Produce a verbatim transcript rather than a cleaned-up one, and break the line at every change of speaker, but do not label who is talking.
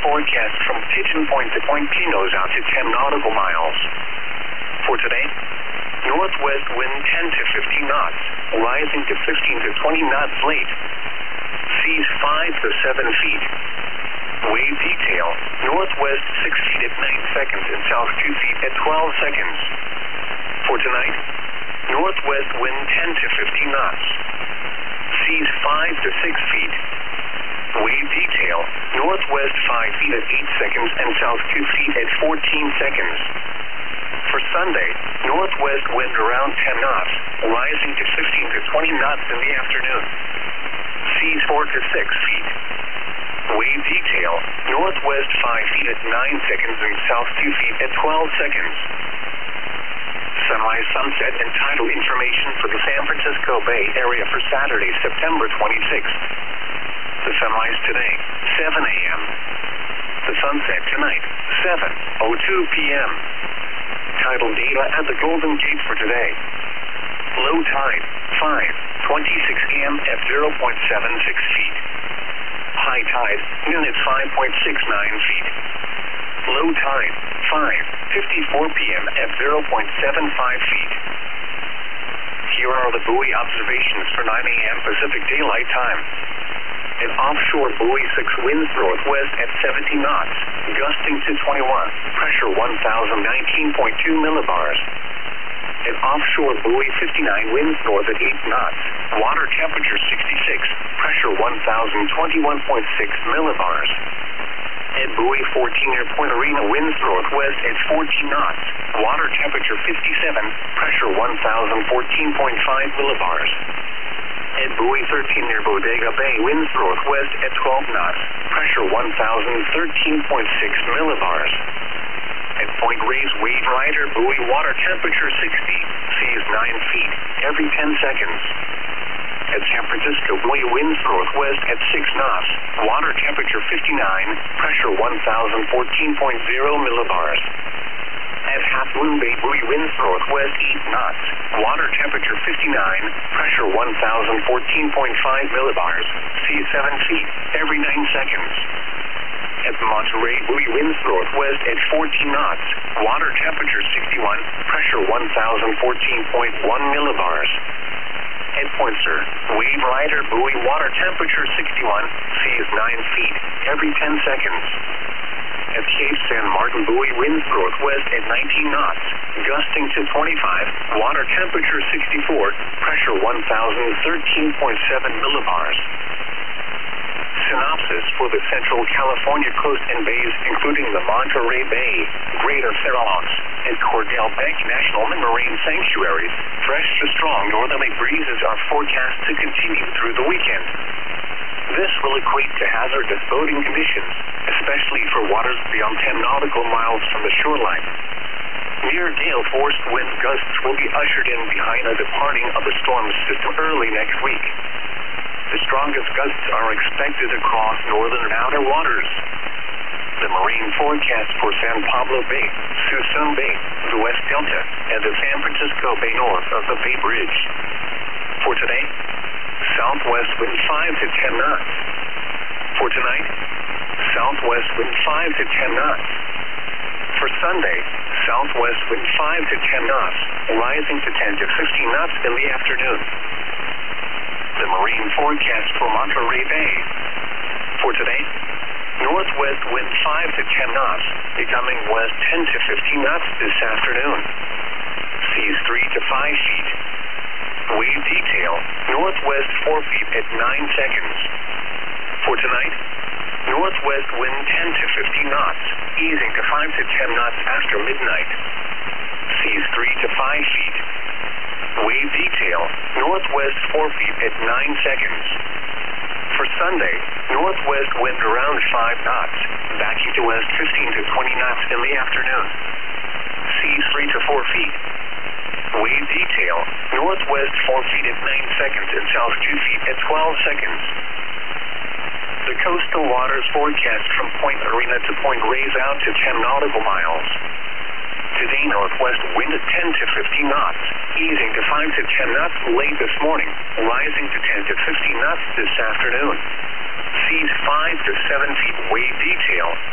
forecast from Pigeon Point to Point Pinos out to ten nautical miles. For today, northwest wind ten to fifteen knots, rising to fifteen to twenty knots late. Seas five to seven feet. Wave detail, northwest six feet at nine seconds and south two feet at twelve seconds. For tonight, northwest wind ten to fifteen knots. Seas five to six feet. Wave detail, northwest five feet at eight seconds and south two feet at fourteen seconds. For Sunday, northwest wind around ten knots, rising to fifteen to twenty knots in the afternoon. Seas four to six feet. Wave detail, northwest five feet at nine seconds and south two feet at twelve seconds. Sunrise, sunset, and tidal information for the San Francisco Bay Area for Saturday, September twenty-sixth. The sunrise today, seven a m The sunset tonight, seven oh two p m Tidal data at the Golden Gate for today. Low tide, five twenty-six a m at zero point seven six feet. High tide, noon at five point six nine feet. Low tide, five fifty-four p m at zero point seven five feet. Here are the buoy observations for nine a m Pacific Daylight Time. An offshore buoy six winds northwest at seventy knots, gusting to twenty-one, pressure one thousand nineteen point two millibars. An offshore buoy fifty-nine winds north at eight knots, water temperature sixty-six, pressure one thousand twenty-one point six millibars. At buoy fourteen near Point Arena winds northwest at fourteen knots, water temperature fifty-seven, pressure one thousand fourteen point five millibars. At buoy thirteen near Bodega Bay winds northwest at twelve knots, pressure one thousand thirteen point six millibars. At Point Reyes Wave Rider buoy water temperature sixty, seas nine feet every ten seconds. At San Francisco buoy winds northwest at six knots, water temperature fifty-nine, pressure one thousand fourteen point zero millibars. At Half Moon Bay buoy winds northwest eight knots, water temperature fifty-nine, pressure one thousand fourteen point five millibars, seas seven feet every nine seconds. At Monterey buoy winds northwest at fourteen knots, water temperature sixty-one, pressure one thousand fourteen point one millibars. At Point Sur, Wave Rider buoy water temperature sixty-one, seas nine feet every ten seconds. At Cape San Martin buoy winds northwest at nineteen knots, gusting to twenty-five, water temperature sixty-four, pressure one thousand thirteen point seven millibars. Synopsis for the Central California coast and bays, including the Monterey Bay, Greater Farallones, and Cordell Bank National Marine Sanctuary. Fresh to strong northerly breezes are forecast to continue through the weekend. This will equate to hazardous boating conditions, especially for waters beyond ten nautical miles from the shoreline. Near gale force wind gusts will be ushered in behind the departing of the storm system early next week. The strongest gusts are expected across northern and outer waters. The marine forecast for San Pablo Bay, Suisun Bay, the West Delta, and the San Francisco Bay north of the Bay Bridge. For today, southwest wind five to ten knots. For tonight, southwest wind five to ten knots. For Sunday, southwest wind five to ten knots, rising to ten to fifteen knots in the afternoon. The marine forecast for Monterey Bay. For today, northwest wind five to ten knots, becoming west ten to fifteen knots this afternoon. Seas three to five feet. Wave detail, northwest four feet at nine seconds. For tonight, northwest wind ten to fifteen knots, easing to five to ten knots after midnight. Seas three to five feet. Wave detail, northwest four feet at nine seconds. For Sunday, northwest wind around five knots, backing to west fifteen to twenty knots in the afternoon. Seas three to four feet. Wave detail, northwest four feet at nine seconds and south two feet at twelve seconds. The coastal waters forecast from Point Arena to Point Reyes out to ten nautical miles. Today, northwest wind at ten to fifteen knots, easing to five to ten knots late this morning, rising to ten to fifteen knots this afternoon. Seas five to seven feet wave detail,